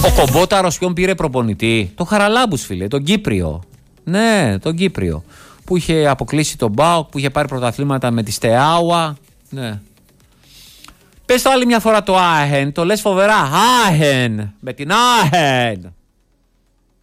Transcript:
Ο Κομπόταρος ποιον πήρε προπονητή? Το Χαραλάμπους, φίλε, τον Κύπριο. Ναι, τον Κύπριο. Που είχε αποκλείσει τον ΠΑΟΚ, που είχε πάρει πρωταθλήματα με τη Στεάουα. Ναι. Πες το άλλη μια φορά το Άχεν, το λες φοβερά. Άχεν, με την Άχεν.